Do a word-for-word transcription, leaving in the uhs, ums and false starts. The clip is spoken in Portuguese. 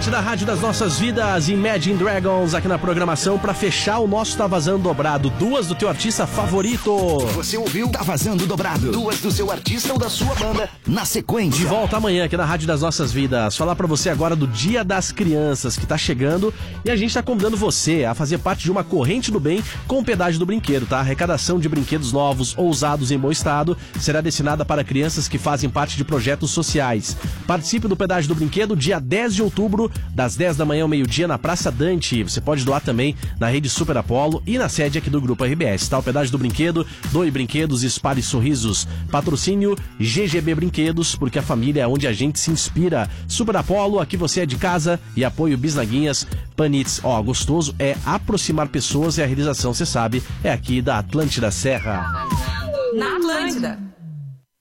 Atlântida, Rádio das Nossas Vidas, Imagine Dragons aqui na programação pra fechar o nosso Tá Vazando Dobrado. Duas do teu artista favorito. Você ouviu Tá Vazando Dobrado. Duas do seu artista ou da sua banda na sequência. De volta amanhã aqui na Rádio das Nossas Vidas. Falar pra você agora do Dia das Crianças que tá chegando e a gente tá convidando você a fazer parte de uma corrente do bem com o pedágio do brinquedo, tá? A arrecadação de brinquedos novos ou usados em bom estado será destinada para crianças que fazem parte de projetos sociais. Participe do pedágio do brinquedo dia dez de outubro, das dez da manhã ao meio-dia na Praça Dante. Você pode doar também na rede Super Apollo e na sede aqui do Grupo R B S, tá? O pedágio do brinquedo, doe brinquedos, espalhe sorrisos. Patrocínio G G B Brinquedos, porque a família é onde a gente se inspira. Super Apollo, aqui você é de casa, e apoio Bisnaguinhas, Panitz. Ó, gostoso é aproximar pessoas e a realização, você sabe, é aqui da Atlântida Serra. Na Atlântida.